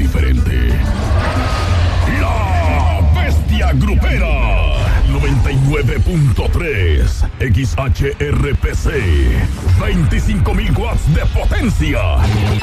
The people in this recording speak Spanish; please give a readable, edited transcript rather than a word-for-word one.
diferente. La Bestia Grupera 99.3 XHRPC, 25.000 watts de potencia.